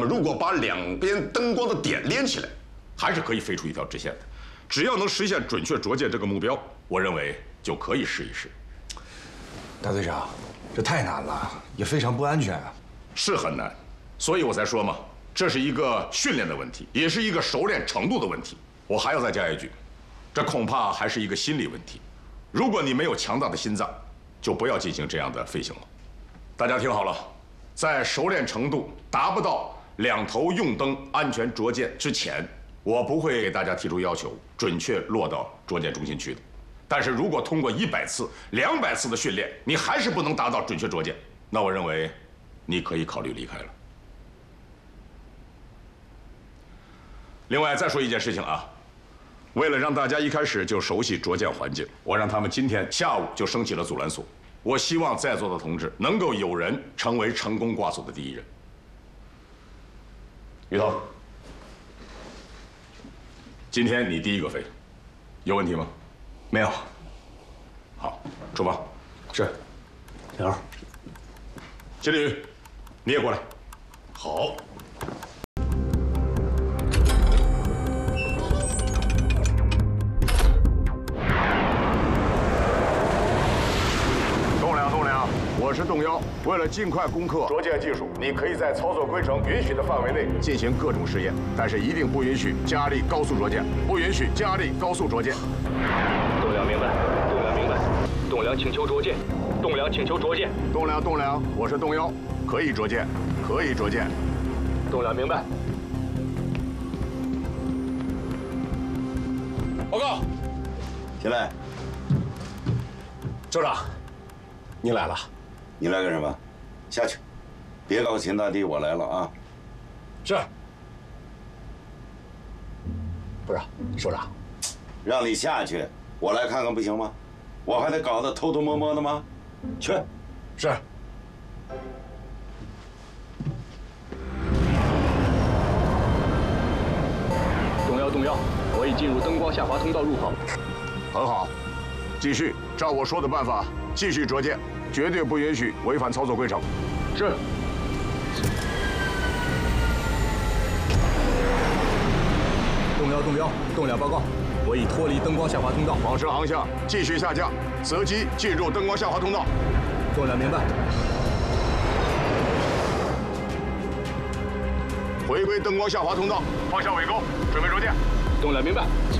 如果把两边灯光的点连起来，还是可以飞出一条直线的。只要能实现准确着舰这个目标，我认为就可以试一试。 大队长，这太难了，也非常不安全啊。 是很难，所以我才说嘛，这是一个训练的问题，也是一个熟练程度的问题。我还要再加一句，这恐怕还是一个心理问题。如果你没有强大的心脏，就不要进行这样的飞行了。大家听好了，在熟练程度达不到两头用灯安全着舰之前，我不会给大家提出要求，准确落到着舰中心去的。但是如果通过100次、200次的训练，你还是不能达到准确着舰，那我认为你可以考虑离开了。另外再说一件事情啊，为了让大家一开始就熟悉着舰环境，我让他们今天下午就升起了阻拦索。我希望在座的同志能够有人成为成功挂索的第一人。于涛，今天你第一个飞，有问题吗？ 没有。 好，出发。 是。 刘。 谢立宇，你也过来。好。我是动幺，为了尽快攻克着舰技术，你可以在操作规程允许的范围内进行各种试验，但是一定不允许加力高速着舰，不允许加力高速着舰。 栋梁明白，栋梁明白，栋梁请求着舰，栋梁请求着舰。 栋梁，我是动幺，可以着舰，可以着舰。 栋梁明白。 报告， 进来。 首长，您来了。 你来干什么？下去，别告诉秦大帝我来了啊！ 是。不是，首长， 让你下去，我来看看不行吗？我还得搞得偷偷摸摸的吗？去。 是。 动幺，我已进入灯光下滑通道入口。 很好，继续照我说的办法继续着舰。绝对不允许违反操作规程。 是。 动幺报告，我已脱离灯光下滑通道， 保持航向，继续下降，择机进入灯光下滑通道。 动两明白。 回归灯光下滑通道，方向尾钩，准备着舰。 动两明白。